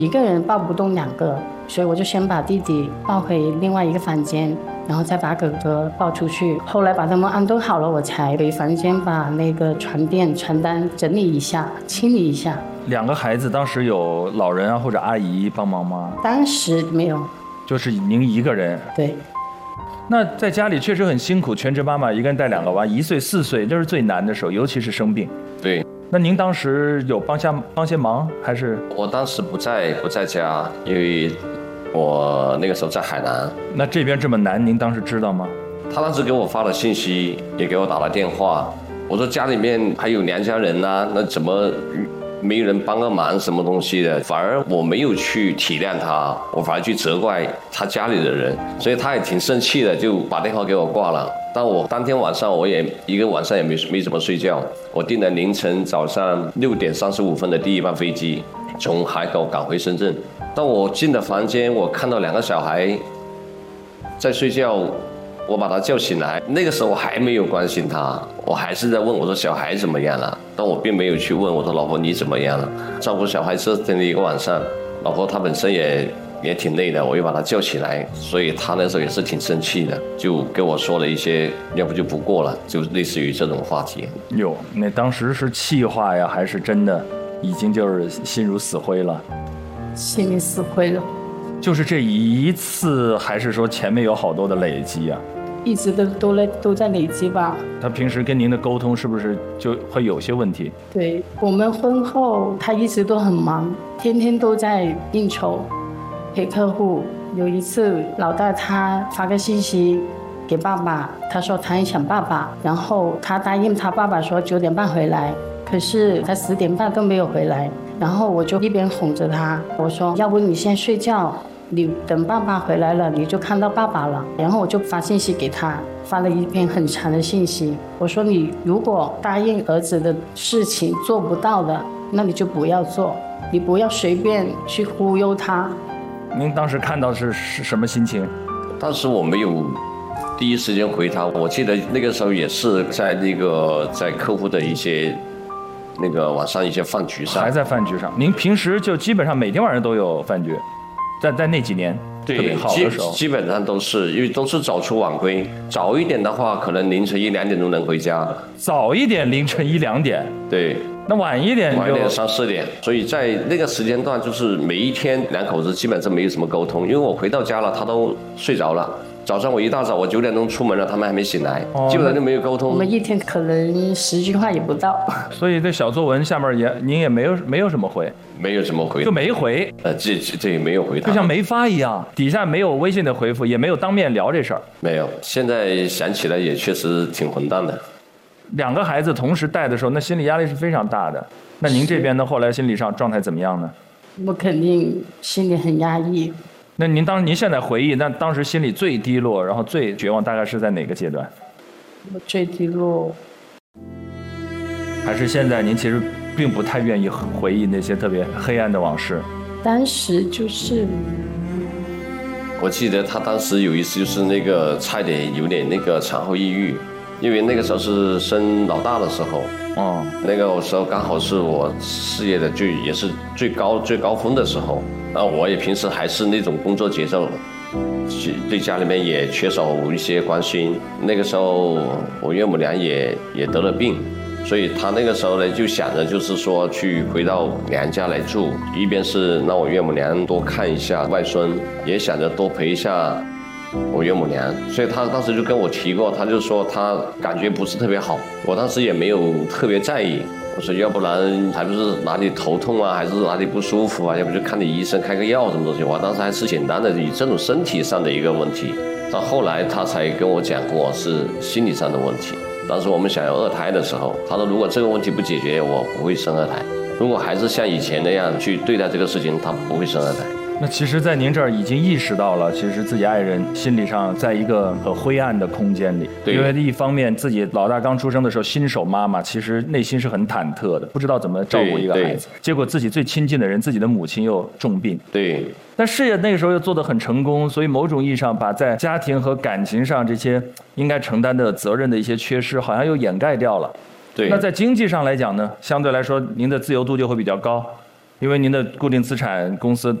一个人抱不动两个，所以我就先把弟弟抱回另外一个房间，然后再把哥哥抱出去。后来把他们安顿好了，我才回房间把那个床垫、床单整理一下、清理一下。 两个孩子当时有老人啊或者阿姨帮忙吗？ 当时没有， 就是您一个人。 对。 那在家里确实很辛苦，全职妈妈一个人带两个娃，1岁4岁，这是最难的时候，尤其是生病。 对。 那您当时有帮些忙还是？ 我当时不在家，因为我那个时候在海南。 那这边这么难，您当时知道吗？ 他当时给我发了信息，也给我打了电话。我说家里面还有娘家人啊，那怎么没有人帮个忙什么东西的？反而我没有去体谅他，我反而去责怪他家里的人，所以他也挺生气的，就把电话给我挂了。但我当天晚上我也一个晚上也没怎么睡觉，我订了凌晨早上6点35分的第一班飞机，从海口赶回深圳。当我进了房间，我看到2个小孩在睡觉，我把他叫醒来。那个时候我还没有关心他，我还是在问我说小孩怎么样了，但我并没有去问我说老婆你怎么样了。照顾小孩折腾了一个晚上，老婆她本身也挺累的，我又把她叫起来，所以她那时候也是挺生气的，就跟我说了一些要不就不过了，就类似于这种话题。 哟，那当时是气话呀，还是真的已经就是心如死灰了？ 心里死灰了。 就是这一次，还是说前面有好多的累积啊？ 一直都在累积吧。 他平时跟您的沟通是不是就会有些问题？ 对，我们婚后他一直都很忙，天天都在应酬陪客户。有一次老大他发个信息给爸爸，他说他很想爸爸，然后他答应他爸爸说9点半回来，可是他10点半都没有回来。然后我就一边哄着他，我说要不你先睡觉，你等爸爸回来了你就看到爸爸了。然后我就发信息给他，发了一篇很长的信息，我说你如果答应儿子的事情做不到的，那你就不要做，你不要随便去忽悠他。 您当时看到是什么心情？ 当时我没有第一时间回他，我记得那个时候也是在客户的一些晚上一些饭局上。 还在饭局上？您平时就基本上每天晚上都有饭局？在那几年特别好的时候， 基本上都是，因为都是早出晚归。早一点的话，可能凌晨1、2点都能回家。 早一点凌晨1、2点。 对。 那晚一点 3、4点。所以在那个时间段，就是每一天两口子基本上没有什么沟通，因为我回到家了，他都睡着了。早上我一大早我9点钟出门了，他们还没醒来，基本上就没有沟通。 我们一天可能10句话也不到。 所以这小作文下面您也没有什么回， 没有什么回， 就没回。 这也没有回答， 就像没发一样，底下没有微信的回复，也没有当面聊这事儿。 没有，现在想起来也确实挺混蛋的。 2个孩子同时带的时候，那心理压力是非常大的。那您这边呢？后来心理上状态怎么样呢？ 我肯定心里很压抑。 那您现在回忆，那当时心里最低落，然后最绝望，大概是在哪个阶段？ 我最低落， 还是现在您其实并不太愿意回忆那些特别黑暗的往事？ 当时就是， 我记得他当时有一次就是差点有点产后抑郁，因为那个时候是生老大的时候。那个时候刚好是我事业的也是最高峰的时候。那我也平时还是那种工作节奏，对家里面也缺少一些关心。那个时候我岳母娘也得了病，所以他那个时候呢就想着就是说去回到娘家来住，一边是让我岳母娘多看一下外孙，也想着多陪一下我岳母娘。所以他当时就跟我提过，他就说他感觉不是特别好，我当时也没有特别在意。我说要不然还不是哪里头痛啊，还是哪里不舒服啊，要不就看你医生开个药什么东西。我当时还是简单的以这种身体上的一个问题，到后来他才跟我讲过是心理上的问题。当时我们想要2胎的时候，他说如果这个问题不解决，我不会生2胎。如果还是像以前那样去对待这个事情，他不会生2胎。 那其实在您这儿已经意识到了，其实自己爱人心理上在一个很灰暗的空间里。因为一方面自己老大刚出生的时候新手妈妈，其实内心是很忐忑的，不知道怎么照顾一个孩子。结果自己最亲近的人，自己的母亲又重病。 对。 但事业那个时候又做得很成功，所以某种意义上把在家庭和感情上这些应该承担的责任的一些缺失，好像又掩盖掉了。 对。 那在经济上来讲呢，相对来说您的自由度就会比较高。 因为您的固定资产公司